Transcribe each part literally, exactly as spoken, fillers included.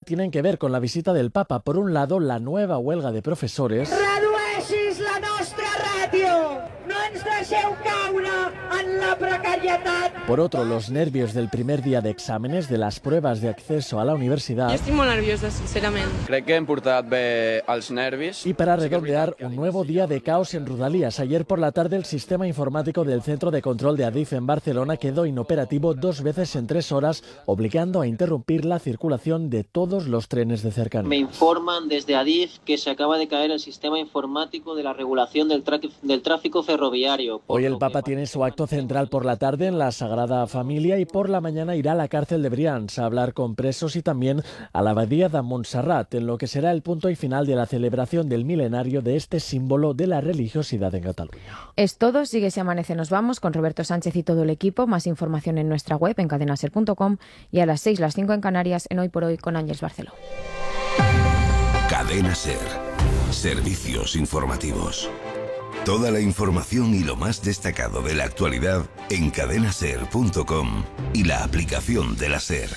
tienen que ver con la visita del Papa. Por un lado, la nueva huelga de profesores. Redueixis la nostra ràtio! No ens deixeu caure en la precarietat! Por otro, los nervios del primer día de exámenes de las pruebas de acceso a la universidad. Jo estic molt nerviosa, sincerament. Crec que hem portat bé els nervis. Y para redondear, un nuevo día de caos en Rodalies. Ayer por la tarde, el sistema informático del Centro de Control de Adif en Barcelona quedó inoperativo dos veces en tres horas, obligando a interrumpir la circulación de todos los trenes de cercanía. Me informan desde Adif que se acaba de caer el sistema informático de la regulación del, del tráfico ferroviario. Hoy el Papa tiene su acto central por la tarde en la Sagrada Familia y por la mañana irá a la cárcel de Brians a hablar con presos y también a la abadía de Montserrat, en lo que será el punto y final de la celebración del milenario de este símbolo de la religiosidad en Cataluña. Es todo, sigue Si Amanece Nos Vamos con Roberto Sánchez y todo el equipo. Más información en nuestra web en cadena ser punto com y a las seis, las cinco en Canarias en Hoy por Hoy con Ángeles Barceló. Cadena Ser. Servicios informativos. Toda la información y lo más destacado de la actualidad en cadena ser punto com y la aplicación de la SER.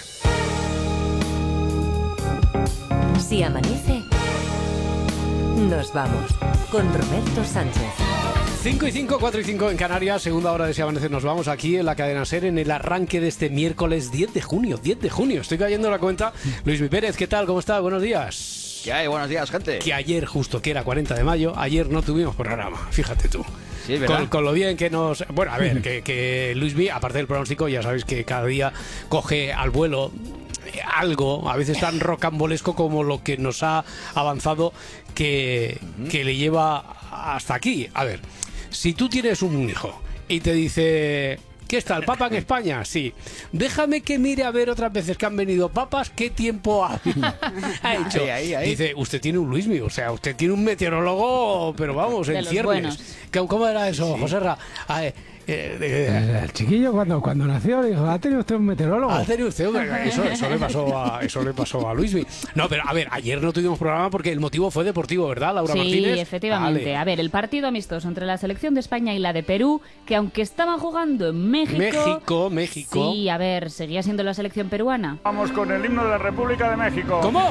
Si amanece, nos vamos con Roberto Sánchez. cinco y cinco, cuatro y cinco en Canarias, segunda hora de Si Amanece Nos Vamos aquí en la cadena SER en el arranque de este miércoles diez de junio, diez de junio, estoy cayendo la cuenta. Luis Mi Pérez, ¿qué tal? ¿Cómo está? Buenos días. ¿Qué hay? Buenos días, gente. Que ayer, justo que era cuarenta de mayo, ayer no tuvimos programa, fíjate tú. Sí, ¿verdad? Con, con lo bien que nos... Bueno, a ver, que, que Luis Mi, aparte del pronóstico, ya sabéis que cada día coge al vuelo algo, a veces tan rocambolesco como lo que nos ha avanzado que, uh-huh. que le lleva hasta aquí. A ver, si tú tienes un hijo y te dice... ¿Qué está el Papa en España? Sí. Déjame que mire a ver otras veces que han venido papas, ¿qué tiempo ha, ha hecho? Ahí, ahí, ahí. Dice, usted tiene un Luismi, o sea, usted tiene un meteorólogo, pero vamos, en ciernes. ¿Cómo era eso, sí. Joserra? A ver, Eh, eh, el chiquillo cuando, cuando nació dijo, ¿ha tenido usted un meteorólogo? ¿Ha tenido usted un eso, eso le pasó a eso le pasó a Luismi. No, pero a ver, ayer no tuvimos programa porque el motivo fue deportivo, ¿verdad, Laura sí, Martínez? Sí, efectivamente. Vale. A ver, el partido amistoso entre la selección de España y la de Perú, que aunque estaban jugando en México... México, México... Sí, a ver, seguía siendo la selección peruana. Vamos con el himno de la República de México. ¿Cómo?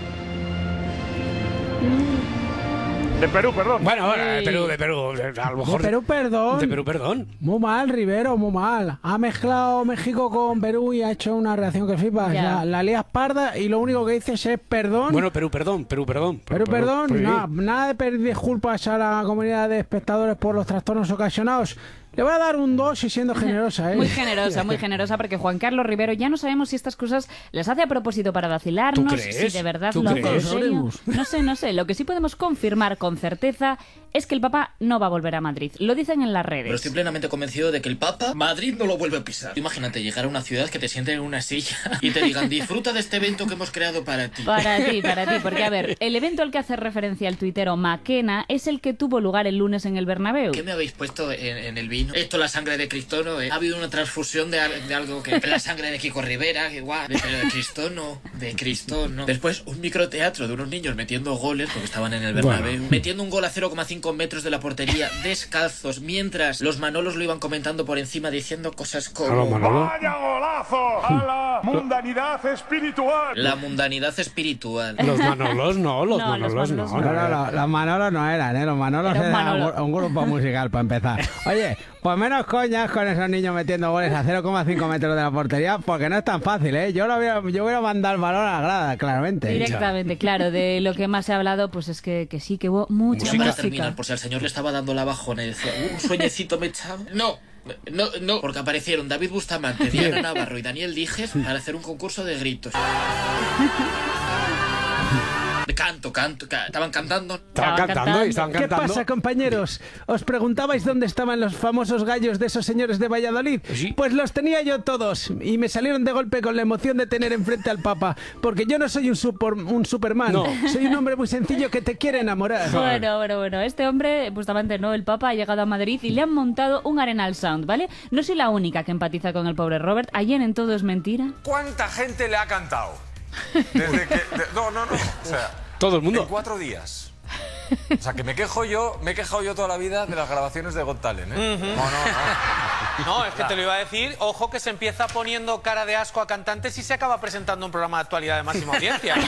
De Perú, perdón. Bueno, bueno, de Perú, de Perú. A lo mejor... De Perú, perdón. De Perú, perdón. Muy mal, Rivero, muy mal. Ha mezclado México con Perú y ha hecho una reacción que flipas. La, la lías parda y lo único que dices es perdón. Bueno, Perú, perdón, Perú, perdón. Perú, Perú perdón. Perú, nada, nada de pedir disculpas a la comunidad de espectadores por los trastornos ocasionados. Le voy a dar un dos y siendo generosa, ¿eh? Muy generosa, muy generosa, porque Juan Carlos Rivero ya no sabemos si estas cosas las hace a propósito para vacilarnos, ¿Tú crees? si de verdad ¿Tú lo hace crees? en serio. No sé, no sé. Lo que sí podemos confirmar con certeza es que el Papa no va a volver a Madrid. Lo dicen en las redes. Pero estoy plenamente convencido de que el Papa Madrid no lo vuelve a pisar. Imagínate llegar a una ciudad que te sienten en una silla y te digan, disfruta de este evento que hemos creado para ti. Para ti, para ti. Porque, a ver, el evento al que hace referencia el tuitero Maquena es el que tuvo lugar el lunes en el Bernabéu. ¿Qué me habéis puesto en, en el vino? Esto, la sangre de Cristono, ¿eh? Ha habido una transfusión de, de algo que... La sangre de Kiko Rivera, que igual. De, pero de Cristono, de Cristono. Después, un microteatro de unos niños metiendo goles, porque estaban en el Bernabéu. Bueno. Metiendo un gol a cero coma cinco metros de la portería, descalzos, mientras los Manolos lo iban comentando por encima, diciendo cosas como... ¡Vaya golazo! ¡A la mundanidad espiritual! La mundanidad espiritual. Los Manolos no, los no, Manolos los no. Manolos no, no, no, no. Los Manolos no eran, ¿eh? Los Manolos eran Manolo. un grupo musical, para empezar. Oye, pues menos coñas con esos niños metiendo goles a cero coma cinco metros de la portería, porque no es tan fácil, ¿eh? Yo lo hubiera, yo hubiera mandado el balón a la grada, claramente. Directamente, claro. De lo que más se ha hablado, pues es que, que sí, que hubo mucha música. Para terminar, por si al señor le estaba dando la bajona y decía, un sueñecito me echaba. No. No, no, porque aparecieron David Bustamante, Diana Navarro y Daniel Dijes para hacer un concurso de gritos. De canto, canto, ca estaban cantando. Estaban cantando y estaban cantando. ¿Qué pasa, compañeros? ¿Os preguntabais dónde estaban los famosos gallos de esos señores de Valladolid? ¿Sí? Pues los tenía yo todos y me salieron de golpe con la emoción de tener enfrente al Papa, porque yo no soy un, super, un Superman, no. Soy un hombre muy sencillo que te quiere enamorar. Bueno, bueno, bueno, este hombre, Bustamante no, el Papa ha llegado a Madrid y le han montado un Arenal Sound, ¿vale? No soy la única que empatiza con el pobre Robert. Ayer en Todo es Mentira. ¿Cuánta gente le ha cantado? Desde que... De, no, no, no. O sea, todo el mundo. En cuatro días. O sea, que me quejo yo, me he quejado yo toda la vida de las grabaciones de Got Talent, ¿eh? Uh-huh. No, no, no. No, es que te lo iba a decir. Ojo que se empieza poniendo cara de asco a cantantes y se acaba presentando un programa de actualidad de máxima audiencia.